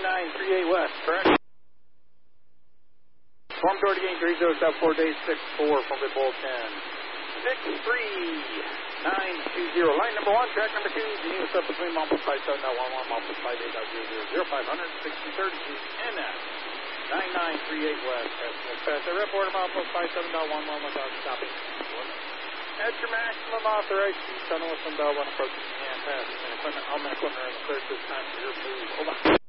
9938 West, correct? Storm door to gain 30 South 4 days 64 from good bull 10. 63920. Line number 1, track number 2, Geneva sub between Mount 57.11, Mount 58.000, 560.32, NS 9938 West. Fast report Mount 57.11 without stopping. At your maximum authorized speed, tunnel with some bell when approaching the hand pass. Equipment, all equipment are in the clear this time for your move. Over.